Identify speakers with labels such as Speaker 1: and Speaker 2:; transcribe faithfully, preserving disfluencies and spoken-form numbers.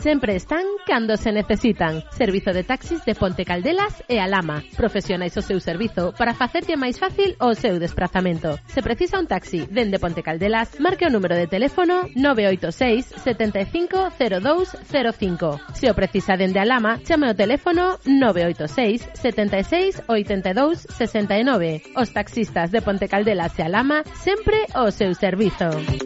Speaker 1: sempre están cando se necesitan. Servizo de taxis de Ponte Caldelas e Alhama. Profesionais o seu servizo para facerlle máis fácil o seu desprazamento. Se precisa un taxi dende Ponte Caldelas, marque o número de teléfono nove oito seis sete cinco cero dous cero cinco. Se o precisa dende Alhama, chame o teléfono nove oito seis sete seis oito dous seis nove. Os taxistas de Ponte Caldelas e Alhama sempre o seu servizo.